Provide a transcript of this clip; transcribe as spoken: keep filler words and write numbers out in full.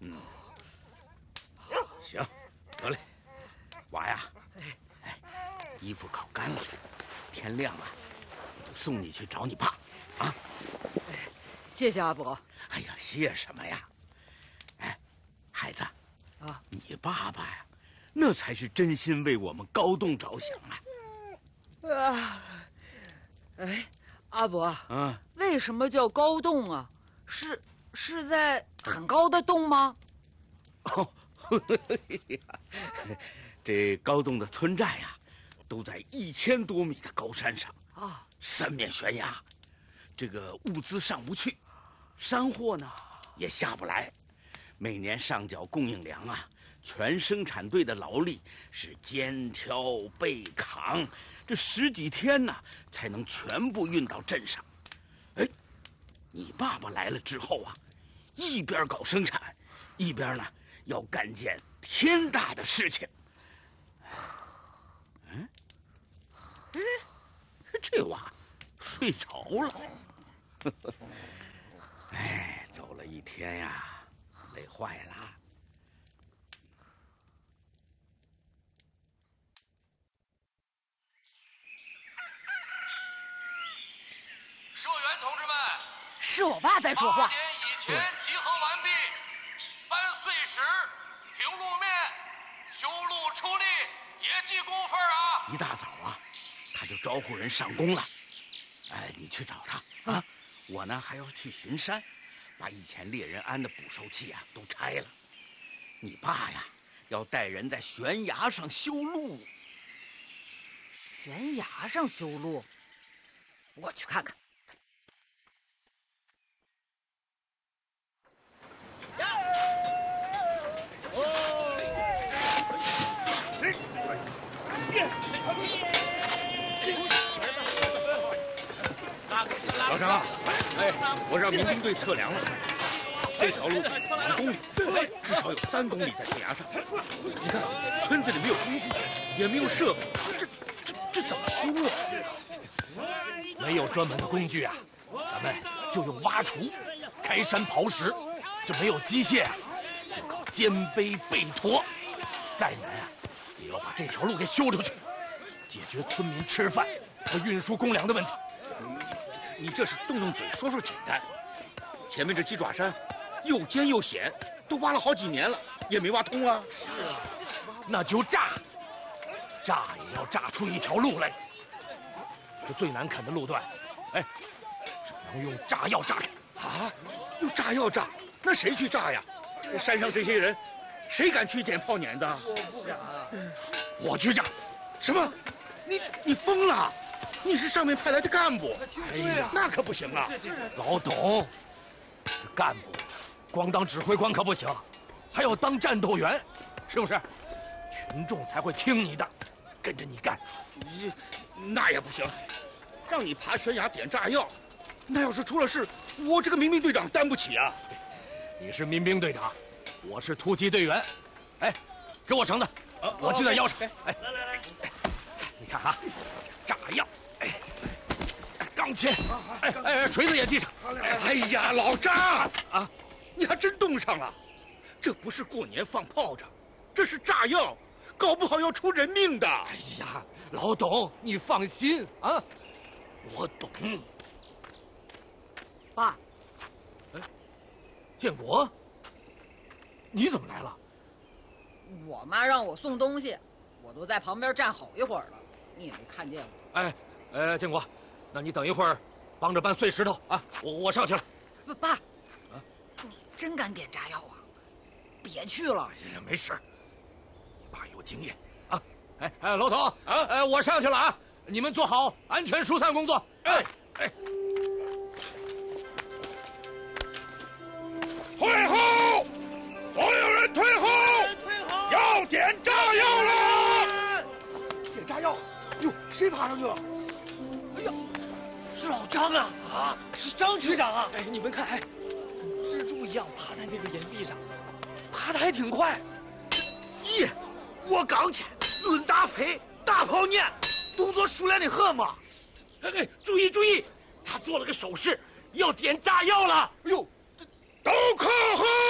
嗯，行，得嘞，娃呀，哎，衣服烤干了，天亮了，我就送你去找你爸，啊。 谢谢阿伯。 哎呀，谢什么呀？哎，孩子，啊，你爸爸呀，那才是真心为我们高栋着想啊。 啊，哎，阿伯， 嗯， 为什么叫高洞啊？是是在很高的洞吗？ 哦，这高洞的村寨呀，都在一千多米的高山上啊，三面悬崖，这个物资上不去，山货呢也下不来，每年上缴供应粮啊，全生产队的劳力是肩挑背扛，这十几天呢才能全部运到镇上。哎，你爸爸来了之后啊，一边搞生产，一边呢要干件天大的事情。嗯，哎，这娃睡着了。哎，走了一天呀，累坏了。 社员同志们， 是我爸在说话。 八点以前集合完毕，搬碎石、平路面、修路出力，也记工分啊！ 一大早啊，他就招呼人上工了。哎，你去找他啊！我呢还要去巡山，把以前猎人安的捕兽器啊都拆了。你爸呀，要带人在悬崖上修路。 悬崖上修路，我去看看。 老张，哎，我让民兵队测量了，这条路两公里，至少有三公里在悬崖上。你看，村子里没有工具，也没有设备，这这这怎么修啊？ 没有专门的工具啊，咱们就用挖锄、开山刨石。这没有机械啊，就靠肩背背驮。再难啊，也要把这条路给修出去，解决村民吃饭和运输公粮的问题。 你这是动动嘴说说简单，前面这鸡爪山又尖又险，都挖了好几年了，也没挖通啊。 是啊，那就炸，炸也要炸出一条路来。这最难啃的路段，哎，只能用炸药炸开。 啊，用炸药炸？那谁去炸呀？山上这些人，谁敢去点炮碾子？ 我不敢，我去炸。 什么？你你疯了？你是上面派来的干部， 哎呀， 那可不行啊！ 老董，这干部光当指挥官可不行，还要当战斗员，是不是？群众才会听你的，跟着你干。 这那也不行，让你爬悬崖点炸药，那要是出了事，我这个民兵队长担不起啊！ 你是民兵队长，我是突击队员。哎，给我绳子，啊、我系在腰上。哎，来来来，你看啊，炸药。哎，钢钎，哎哎，锤子也系上。 哎呀，老张啊，你还真动上了！这不是过年放炮仗，这是炸药，搞不好要出人命的。 哎呀，老董，你放心啊，我懂。 爸， 哎，建国，你怎么来了？ 我妈让我送东西，我都在旁边站好一会儿了，你也没看见我。 哎。呃，建国，那你等一会儿，帮着搬碎石头啊！我我上去了。 不，爸，啊，你真敢点炸药啊？别去了。 哎呀，没事，你爸有经验啊！哎哎，老董啊，哎，我上去了啊！你们做好安全疏散工作。哎哎， 退后！所有人退后！ 退后！ 要点炸药了！ 点炸药！哟，谁爬上去了？哎呀，是老张啊！啊，是张局长啊！哎，你们看，哎，蜘蛛一样爬在那个岩壁上，爬得还挺快。 咦，我刚去，论大飞，大炮念，动作熟练的很嘛！ 哎哎，注意注意，他做了个手势，要点炸药了。哎呦， 都靠后！